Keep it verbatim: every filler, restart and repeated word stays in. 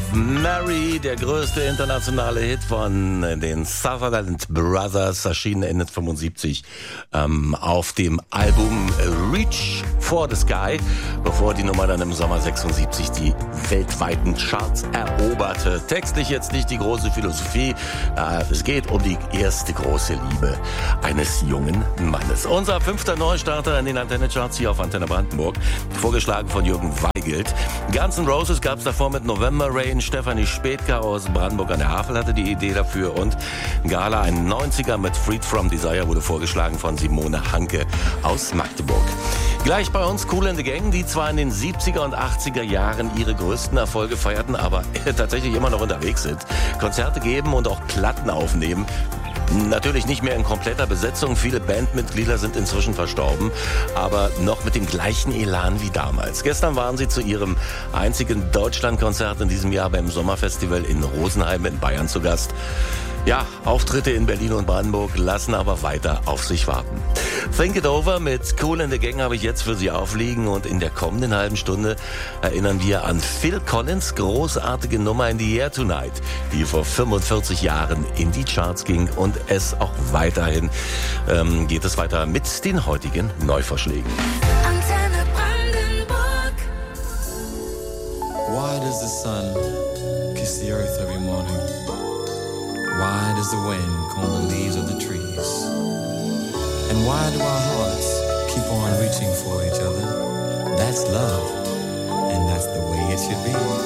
Mary, der größte internationale Hit von den Sutherland Brothers, erschienen Ende fünfundsiebzig ähm, auf dem Album Reach for the Sky, bevor die Nummer dann im Sommer sechsundsiebzig die weltweiten Charts eroberte. Textlich jetzt nicht die große Philosophie, äh, es geht um die erste große Liebe eines jungen Mannes. Unser fünfter Neustarter in den Antenne-Charts hier auf Antenne Brandenburg, vorgeschlagen von Jürgen Weigelt. Guns N' Roses gab es davor mit November Rain. Stefanie Spätka aus Brandenburg an der Havel hatte die Idee dafür und Gala, ein neunziger mit Freed From Desire, wurde vorgeschlagen von Simone Hanke aus Magdeburg. Gleich bei uns Kool and the Gang, die zwar in den siebziger und achtziger Jahren ihre größten Erfolge feierten, aber tatsächlich immer noch unterwegs sind, Konzerte geben und auch Platten aufnehmen. Natürlich nicht mehr in kompletter Besetzung, viele Bandmitglieder sind inzwischen verstorben, aber noch mit dem gleichen Elan wie damals. Gestern waren sie zu ihrem einzigen Deutschlandkonzert in diesem Jahr beim Sommerfestival in Rosenheim in Bayern zu Gast. Ja, Auftritte in Berlin und Brandenburg lassen aber weiter auf sich warten. Think It Over mit Kool and the Gang habe ich jetzt für Sie aufliegen und in der kommenden halben Stunde erinnern wir an Phil Collins' großartige Nummer In the Air Tonight, die vor fünfundvierzig Jahren in die Charts ging und es auch weiterhin ähm, geht es weiter mit den heutigen Neuvorschlägen. Antenne Brandenburg. Why does the sun kiss the earth every morning? Why does the wind comb the leaves of the trees? And why do our hearts keep on reaching for each other? That's love, and that's the way it should be.